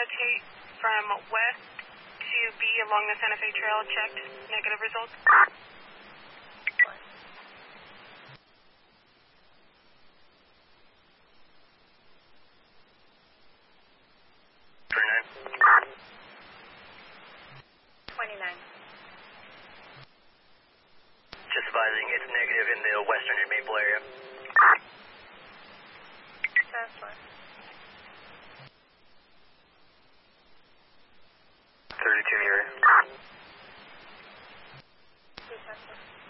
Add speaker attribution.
Speaker 1: rotate from west to B along the Santa Fe Trail. Checked. Negative results.
Speaker 2: Just advising it's negative in the western and Maple area.
Speaker 1: Southwest.
Speaker 2: 32 in the area.
Speaker 1: Southwest.